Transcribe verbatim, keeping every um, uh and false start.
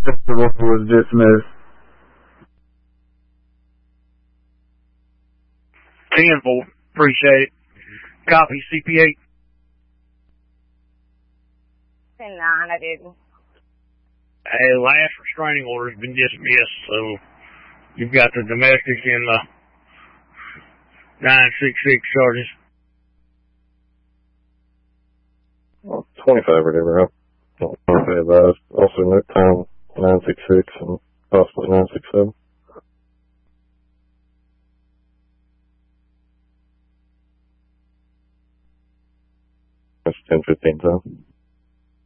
Constable was dismissed. ten four. Appreciate it. Copy, C P eight. ten nine, I didn't. Hey, the last restraining order has been dismissed, so you've got the domestic and the nine six six charges. Well, twenty-five or whatever. I don't know if they advised. Also, note time nine six six and possibly nine six seven. That's ten fifteen time.